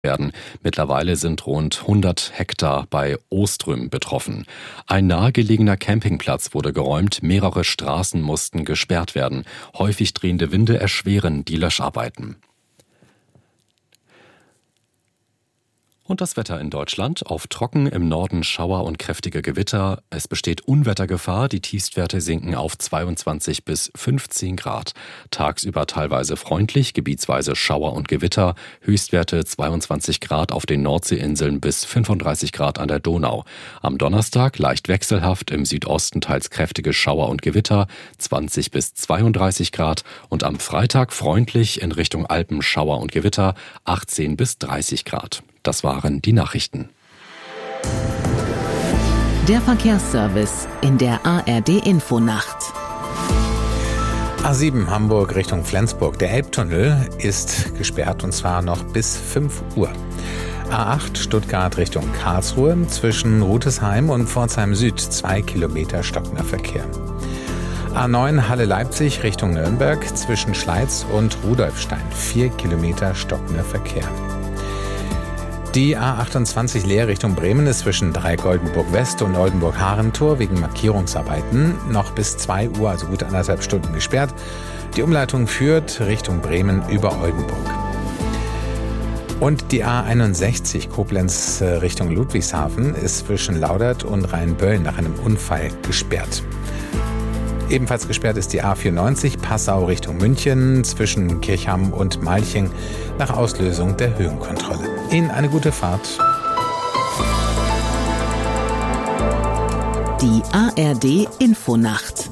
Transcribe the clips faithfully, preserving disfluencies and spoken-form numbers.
werden. Mittlerweile sind rund hundert Hektar bei Ostrüm betroffen. Ein nahegelegener Campingplatz wurde geräumt, mehrere Straßen mussten gesperrt werden. Häufig drehende Winde erschweren die Löscharbeiten. Und das Wetter in Deutschland: auf trocken, im Norden Schauer und kräftige Gewitter. Es besteht Unwettergefahr, die Tiefstwerte sinken auf zweiundzwanzig bis fünfzehn Grad. Tagsüber teilweise freundlich, gebietsweise Schauer und Gewitter. Höchstwerte zweiundzwanzig Grad auf den Nordseeinseln bis fünfunddreißig Grad an der Donau. Am Donnerstag leicht wechselhaft, im Südosten teils kräftige Schauer und Gewitter, zwanzig bis zweiunddreißig Grad. Und am Freitag freundlich, in Richtung Alpen Schauer und Gewitter, achtzehn bis dreißig Grad. Das waren die Nachrichten. Der Verkehrsservice in der A R D-Infonacht. A sieben Hamburg Richtung Flensburg. Der Elbtunnel ist gesperrt und zwar noch bis fünf Uhr. A acht Stuttgart Richtung Karlsruhe. Zwischen Rutesheim und Pforzheim Süd zwei Kilometer stockender Verkehr. A neun Halle-Leipzig Richtung Nürnberg. Zwischen Schleiz und Rudolfstein vier Kilometer stockender Verkehr. Die A achtundzwanzig Leer Richtung Bremen ist zwischen Dreieck Oldenburg West und Oldenburg-Harentor wegen Markierungsarbeiten noch bis zwei Uhr, also gut anderthalb Stunden gesperrt. Die Umleitung führt Richtung Bremen über Oldenburg. Und die A einundsechzig Koblenz Richtung Ludwigshafen ist zwischen Laudert und Rheinbölln nach einem Unfall gesperrt. Ebenfalls gesperrt ist die A vierundneunzig Passau Richtung München zwischen Kirchham und Malching nach Auslösung der Höhenkontrolle. Ihnen eine gute Fahrt. Die A R D-Infonacht.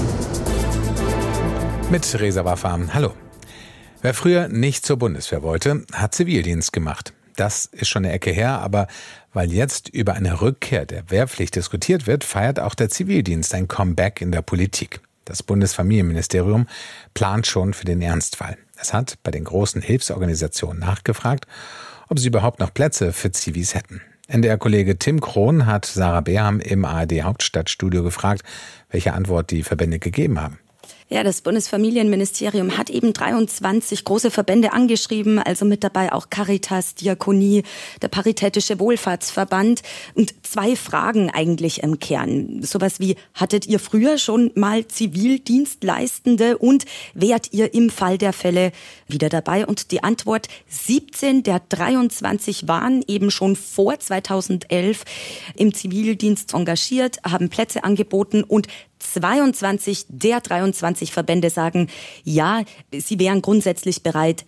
Mit Reza Waffa. Hallo. Wer früher nicht zur Bundeswehr wollte, hat Zivildienst gemacht. Das ist schon eine Ecke her, aber weil jetzt über eine Rückkehr der Wehrpflicht diskutiert wird, feiert auch der Zivildienst ein Comeback in der Politik. Das Bundesfamilienministerium plant schon für den Ernstfall. Es hat bei den großen Hilfsorganisationen nachgefragt, ob sie überhaupt noch Plätze für Zivis hätten. N D R-Kollege Tim Krohn hat Sarah Behrham im A R D-Hauptstadtstudio gefragt, welche Antwort die Verbände gegeben haben. Ja, das Bundesfamilienministerium hat eben dreiundzwanzig große Verbände angeschrieben, also mit dabei auch Caritas, Diakonie, der Paritätische Wohlfahrtsverband, und zwei Fragen eigentlich im Kern. Sowas wie: Hattet ihr früher schon mal Zivildienstleistende und wärt ihr im Fall der Fälle wieder dabei? Und die Antwort: siebzehn der dreiundzwanzig waren eben schon vor zweitausendelf im Zivildienst engagiert, haben Plätze angeboten, und zweiundzwanzig der dreiundzwanzig Verbände sagen, ja, sie wären grundsätzlich bereit,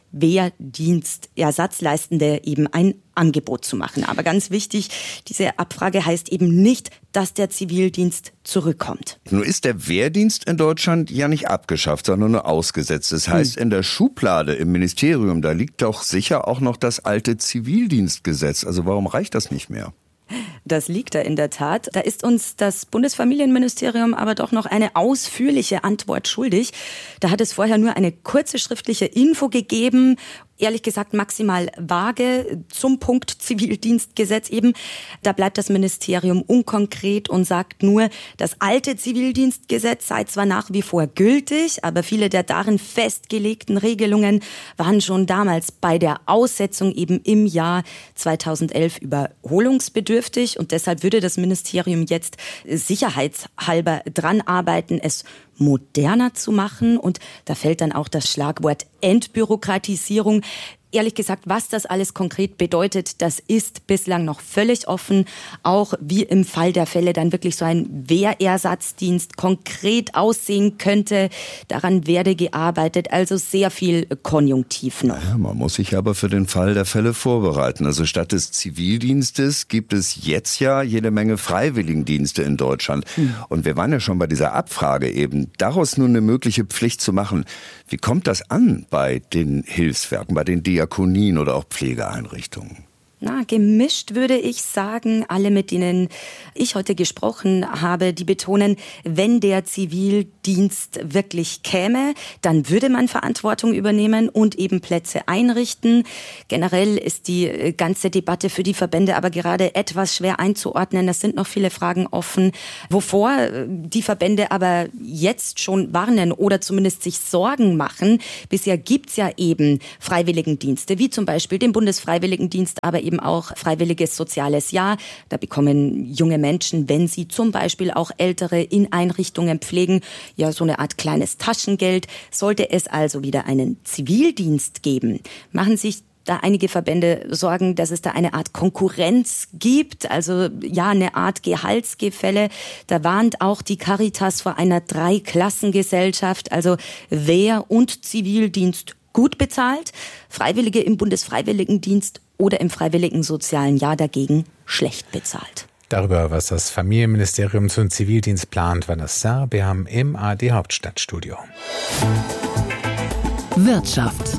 Wehrdienstersatzleistende eben ein Angebot zu machen. Aber ganz wichtig, diese Abfrage heißt eben nicht, dass der Zivildienst zurückkommt. Nun ist der Wehrdienst in Deutschland ja nicht abgeschafft, sondern nur ausgesetzt. Das heißt, hm. in der Schublade im Ministerium, da liegt doch sicher auch noch das alte Zivildienstgesetz. Also warum reicht das nicht mehr? Das liegt da in der Tat. Da ist uns das Bundesfamilienministerium aber doch noch eine ausführliche Antwort schuldig. Da hat es vorher nur eine kurze schriftliche Info gegeben, ehrlich gesagt maximal vage zum Punkt Zivildienstgesetz eben. Da bleibt das Ministerium unkonkret und sagt nur, das alte Zivildienstgesetz sei zwar nach wie vor gültig, aber viele der darin festgelegten Regelungen waren schon damals bei der Aussetzung eben im Jahr zweitausendelf überholungsbedürftig, und deshalb würde das Ministerium jetzt sicherheitshalber dran arbeiten, es moderner zu machen, und da fällt dann auch das Schlagwort Entbürokratisierung. Ehrlich gesagt, was das alles konkret bedeutet, das ist bislang noch völlig offen. Auch wie im Fall der Fälle dann wirklich so ein Wehrersatzdienst konkret aussehen könnte, daran werde gearbeitet. Also sehr viel Konjunktiv noch. Ja, man muss sich aber für den Fall der Fälle vorbereiten. Also statt des Zivildienstes gibt es jetzt ja jede Menge Freiwilligendienste in Deutschland. Hm. Und wir waren ja schon bei dieser Abfrage eben, daraus nun eine mögliche Pflicht zu machen. Wie kommt das an bei den Hilfswerken, bei den Diakonien oder auch Pflegeeinrichtungen? Na, gemischt würde ich sagen. Alle, mit denen ich heute gesprochen habe, die betonen, wenn der Zivildienst wirklich käme, dann würde man Verantwortung übernehmen und eben Plätze einrichten. Generell ist die ganze Debatte für die Verbände aber gerade etwas schwer einzuordnen. Es sind noch viele Fragen offen, wovor die Verbände aber jetzt schon warnen oder zumindest sich Sorgen machen. Bisher gibt's ja eben Freiwilligendienste, wie zum Beispiel den Bundesfreiwilligendienst, aber eben auch Freiwilliges Soziales Jahr. Da bekommen junge Menschen, wenn sie zum Beispiel auch Ältere in Einrichtungen pflegen, ja so eine Art kleines Taschengeld. Sollte es also wieder einen Zivildienst geben, machen sich da einige Verbände Sorgen, dass es da eine Art Konkurrenz gibt, also ja eine Art Gehaltsgefälle. Da warnt auch die Caritas vor einer Dreiklassengesellschaft, also Wehr- und Zivildienst gut bezahlt, Freiwillige im Bundesfreiwilligendienst oder im Freiwilligen Sozialen Jahr dagegen schlecht bezahlt. Darüber, was das Familienministerium zum Zivildienst plant, Vanessa Beham im A R D Hauptstadtstudio. Wirtschaft.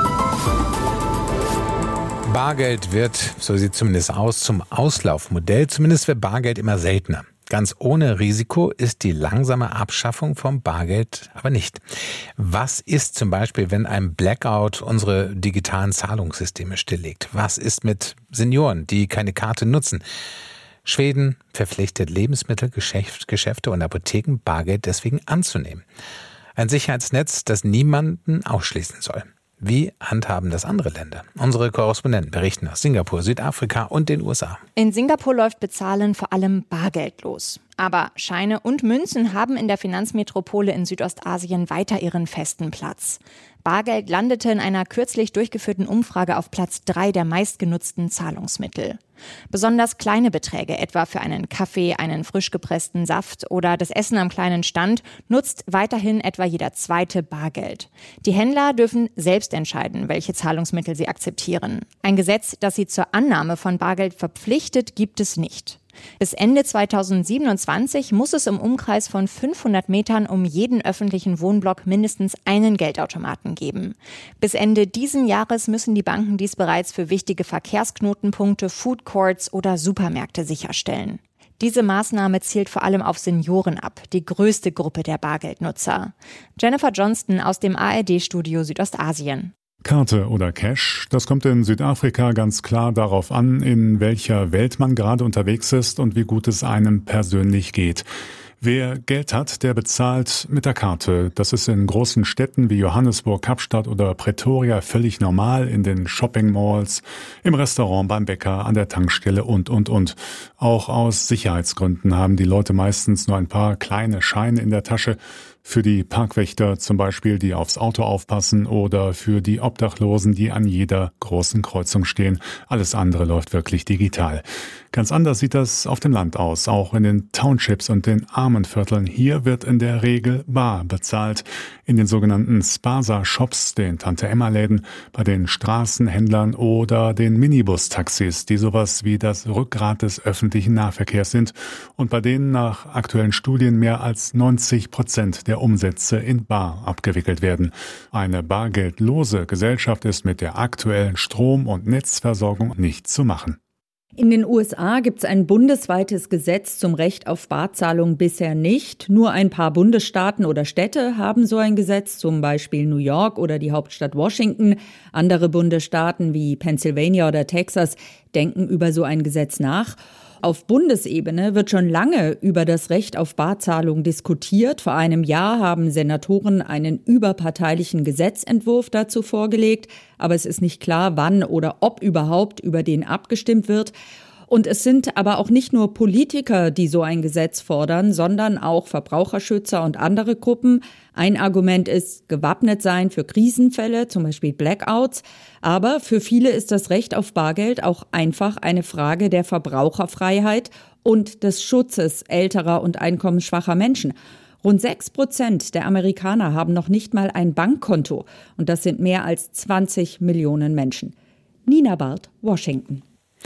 Bargeld wird, so sieht es zumindest aus, zum Auslaufmodell. Zumindest wird Bargeld immer seltener. Ganz ohne Risiko ist die langsame Abschaffung vom Bargeld aber nicht. Was ist zum Beispiel, wenn ein Blackout unsere digitalen Zahlungssysteme stilllegt? Was ist mit Senioren, die keine Karte nutzen? Schweden verpflichtet Lebensmittelgeschäfte und Apotheken, Bargeld deswegen anzunehmen. Ein Sicherheitsnetz, das niemanden ausschließen soll. Wie handhaben das andere Länder? Unsere Korrespondenten berichten aus Singapur, Südafrika und den U S A. In Singapur läuft Bezahlen vor allem bargeldlos. Aber Scheine und Münzen haben in der Finanzmetropole in Südostasien weiter ihren festen Platz. Bargeld landete in einer kürzlich durchgeführten Umfrage auf Platz drei der meistgenutzten Zahlungsmittel. Besonders kleine Beträge, etwa für einen Kaffee, einen frisch gepressten Saft oder das Essen am kleinen Stand, nutzt weiterhin etwa jeder zweite Bargeld. Die Händler dürfen selbst entscheiden, welche Zahlungsmittel sie akzeptieren. Ein Gesetz, das sie zur Annahme von Bargeld verpflichtet, gibt es nicht. Bis Ende zweitausendsiebenundzwanzig muss es im Umkreis von fünfhundert Metern um jeden öffentlichen Wohnblock mindestens einen Geldautomaten geben. Bis Ende diesen Jahres müssen die Banken dies bereits für wichtige Verkehrsknotenpunkte, Food Courts oder Supermärkte sicherstellen. Diese Maßnahme zielt vor allem auf Senioren ab, die größte Gruppe der Bargeldnutzer. Jennifer Johnston aus dem A R D-Studio Südostasien. Karte oder Cash, das kommt in Südafrika ganz klar darauf an, in welcher Welt man gerade unterwegs ist und wie gut es einem persönlich geht. Wer Geld hat, der bezahlt mit der Karte. Das ist in großen Städten wie Johannesburg, Kapstadt oder Pretoria völlig normal, in den Shopping-Malls, im Restaurant, beim Bäcker, an der Tankstelle und, und, und. Auch aus Sicherheitsgründen haben die Leute meistens nur ein paar kleine Scheine in der Tasche. Für die Parkwächter zum Beispiel, die aufs Auto aufpassen, oder für die Obdachlosen, die an jeder großen Kreuzung stehen. Alles andere läuft wirklich digital. Ganz anders sieht das auf dem Land aus, auch in den Townships und den Armenvierteln. Hier wird in der Regel bar bezahlt. In den sogenannten Spaza-Shops, den Tante-Emma-Läden, bei den Straßenhändlern oder den Minibus-Taxis, die sowas wie das Rückgrat des öffentlichen Nahverkehrs sind und bei denen nach aktuellen Studien mehr als neunzig Prozent der Umsätze in bar abgewickelt werden. Eine bargeldlose Gesellschaft ist mit der aktuellen Strom- und Netzversorgung nicht zu machen. In den U S A gibt es ein bundesweites Gesetz zum Recht auf Barzahlung bisher nicht. Nur ein paar Bundesstaaten oder Städte haben so ein Gesetz, zum Beispiel New York oder die Hauptstadt Washington. Andere Bundesstaaten wie Pennsylvania oder Texas denken über so ein Gesetz nach. Auf Bundesebene wird schon lange über das Recht auf Barzahlung diskutiert. Vor einem Jahr haben Senatoren einen überparteilichen Gesetzentwurf dazu vorgelegt. Aber es ist nicht klar, wann oder ob überhaupt über den abgestimmt wird. Und es sind aber auch nicht nur Politiker, die so ein Gesetz fordern, sondern auch Verbraucherschützer und andere Gruppen. Ein Argument ist gewappnet sein für Krisenfälle, zum Beispiel Blackouts. Aber für viele ist das Recht auf Bargeld auch einfach eine Frage der Verbraucherfreiheit und des Schutzes älterer und einkommensschwacher Menschen. Rund sechs Prozent der Amerikaner haben noch nicht mal ein Bankkonto. Und das sind mehr als zwanzig Millionen Menschen. Nina Barth, Washington.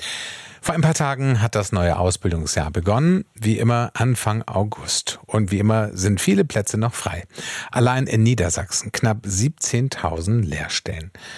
Vor ein paar Tagen hat das neue Ausbildungsjahr begonnen, wie immer Anfang August. Und wie immer sind viele Plätze noch frei. Allein in Niedersachsen knapp siebzehntausend Lehrstellen.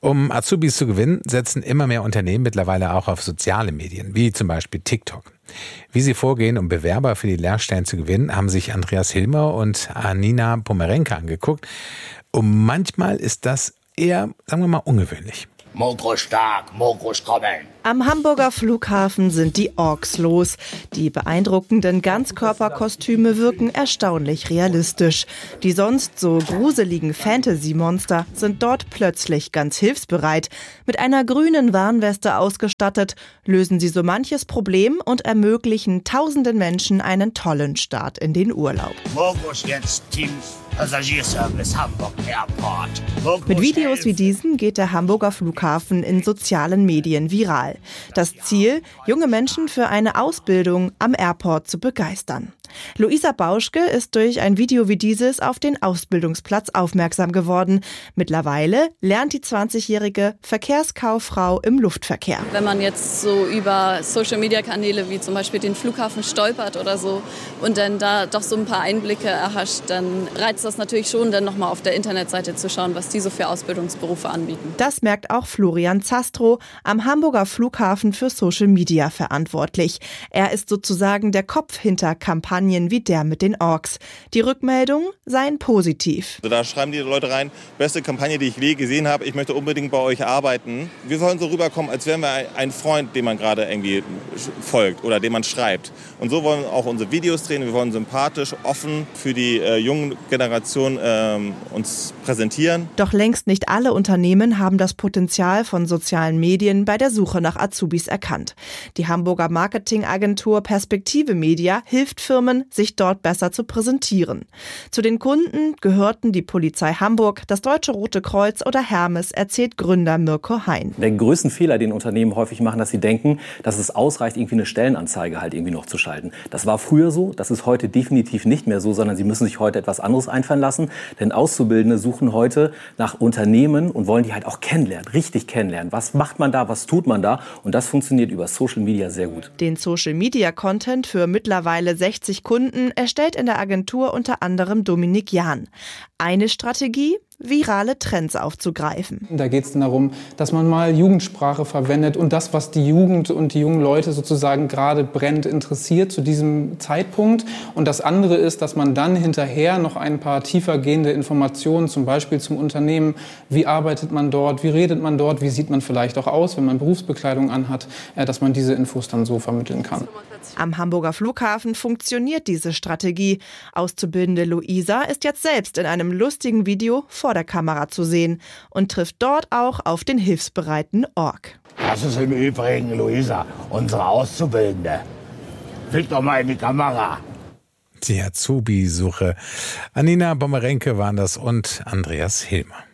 Um Azubis zu gewinnen, setzen immer mehr Unternehmen mittlerweile auch auf soziale Medien, wie zum Beispiel TikTok. Wie sie vorgehen, um Bewerber für die Lehrstellen zu gewinnen, haben sich Andreas Hilmer und Anina Pomerenke angeguckt. Und manchmal ist das eher, sagen wir mal, ungewöhnlich. Mokro stark, Mokro kommen. Am Hamburger Flughafen sind die Orks los. Die beeindruckenden Ganzkörperkostüme wirken erstaunlich realistisch. Die sonst so gruseligen Fantasy-Monster sind dort plötzlich ganz hilfsbereit. Mit einer grünen Warnweste ausgestattet, lösen sie so manches Problem und ermöglichen tausenden Menschen einen tollen Start in den Urlaub. Mokros jetzt Team Passagierservice Hamburg Airport. Mokros Mit Videos wie diesen geht der Hamburger Flughafen in sozialen Medien viral. Das Ziel, junge Menschen für eine Ausbildung am Airport zu begeistern. Luisa Bauschke ist durch ein Video wie dieses auf den Ausbildungsplatz aufmerksam geworden. Mittlerweile lernt die zwanzigjährige Verkehrskauffrau im Luftverkehr. Wenn man jetzt so über Social-Media-Kanäle wie zum Beispiel den Flughafen stolpert oder so und dann da doch so ein paar Einblicke erhascht, dann reizt das natürlich schon, dann nochmal auf der Internetseite zu schauen, was die so für Ausbildungsberufe anbieten. Das merkt auch Florian Zastrow, am Hamburger Flughafen für Social Media verantwortlich. Er ist sozusagen der Kopf hinter Kampagnen wie der mit den Orks. Die Rückmeldungen seien positiv. Also da schreiben die Leute rein, beste Kampagne, die ich je gesehen habe, ich möchte unbedingt bei euch arbeiten. Wir sollen so rüberkommen, als wären wir ein Freund, dem man gerade irgendwie folgt oder dem man schreibt. Und so wollen wir auch unsere Videos drehen. Wir wollen sympathisch, offen für die äh, jungen Generation äh, uns präsentieren. Doch längst nicht alle Unternehmen haben das Potenzial von sozialen Medien bei der Suche nach Azubis erkannt. Die Hamburger Marketingagentur Perspektive Media hilft Firmen, sich dort besser zu präsentieren. Zu den Kunden gehörten die Polizei Hamburg, das Deutsche Rote Kreuz oder Hermes, erzählt Gründer Mirko Hein. Der größte Fehler, den Unternehmen häufig machen, dass sie denken, dass es ausreicht, irgendwie eine Stellenanzeige halt irgendwie noch zu schalten. Das war früher so, das ist heute definitiv nicht mehr so, sondern sie müssen sich heute etwas anderes einfallen lassen. Denn Auszubildende suchen heute nach Unternehmen und wollen die halt auch kennenlernen, richtig kennenlernen. Was macht man da, was tut man da? Und das funktioniert über Social Media sehr gut. Den Social Media Content für mittlerweile sechzig Kunden erstellt in der Agentur unter anderem Dominik Jahn. Eine Strategie, virale Trends aufzugreifen. Da geht es dann darum, dass man mal Jugendsprache verwendet und das, was die Jugend und die jungen Leute sozusagen gerade brennend interessiert zu diesem Zeitpunkt. Und das andere ist, dass man dann hinterher noch ein paar tiefergehende Informationen, zum Beispiel zum Unternehmen, wie arbeitet man dort, wie redet man dort, wie sieht man vielleicht auch aus, wenn man Berufsbekleidung anhat, dass man diese Infos dann so vermitteln kann. Am Hamburger Flughafen funktioniert diese Strategie. Auszubildende Luisa ist jetzt selbst in einem lustigen Video vor der Kamera zu sehen und trifft dort auch auf den hilfsbereiten Ork. Das ist im Übrigen Luisa, unsere Auszubildende. Blick doch mal in die Kamera. Die Azubi-Suche. Anina Pomerenke waren das und Andreas Hilmer.